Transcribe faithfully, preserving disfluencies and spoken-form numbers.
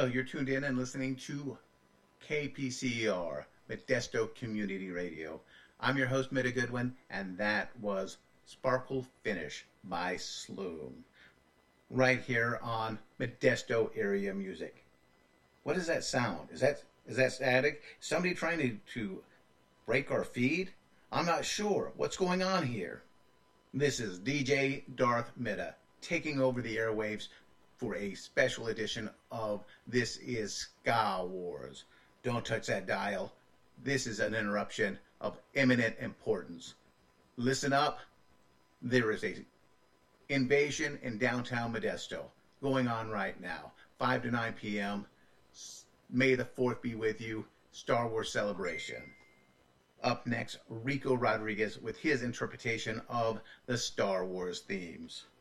Hello, you're tuned in and listening to K P C R, Modesto Community Radio. I'm your host, Mida Goodwin, and that was Sparkle Finish by Sloom, right here on Modesto Area Music. What is that sound? Is that is that static? Somebody trying to, to break our feed? I'm not sure. What's going on here? This is D J Darth Mida taking over the airwaves for a special edition of This Is Ska Wars. Don't touch that dial. This is an interruption of eminent importance. Listen up. There is a invasion in downtown Modesto going on right now. five to nine p.m. May the fourth be with you. Star Wars celebration. Up next, Rico Rodriguez with his interpretation of the Star Wars themes.